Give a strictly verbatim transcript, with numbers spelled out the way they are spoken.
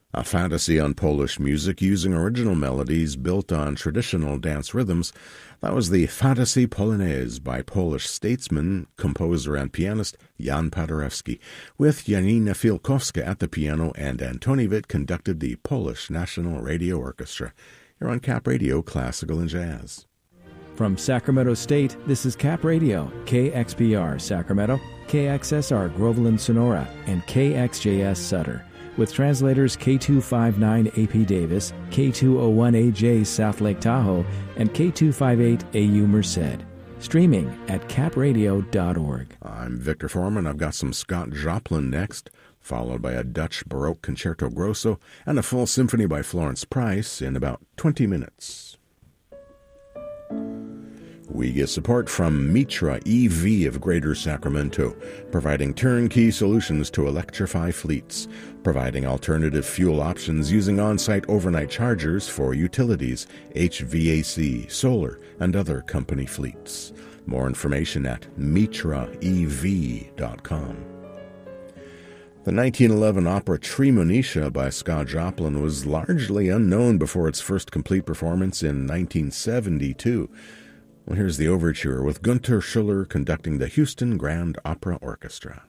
A fantasy on Polish music using original melodies built on traditional dance rhythms. That was the Fantasy Polonaise by Polish statesman, composer, and pianist Jan Paderewski, with Janina Fielkowska at the piano, and Antoniewicz conducted the Polish National Radio Orchestra. You're on Cap Radio, Classical and Jazz. From Sacramento State, this is Cap Radio, K X P R Sacramento, K X S R Groveland Sonora, and K X J S Sutter, with translators K two fifty-nine A P Davis, K two oh one A J South Lake Tahoe, and K two fifty-eight A U Merced. Streaming at cap radio dot org. I'm Victor Foreman. I've got some Scott Joplin next, followed by a Dutch Baroque Concerto Grosso and a full symphony by Florence Price in about twenty minutes. We get support from Mitra E V of Greater Sacramento, providing turnkey solutions to electrify fleets, providing alternative fuel options using on-site overnight chargers for utilities, H V A C, solar, and other company fleets. More information at mitra e v dot com. The nineteen eleven opera Tremonisha by Scott Joplin was largely unknown before its first complete performance in nineteen seventy-two. Well, here's the overture with Gunther Schuller conducting the Houston Grand Opera Orchestra.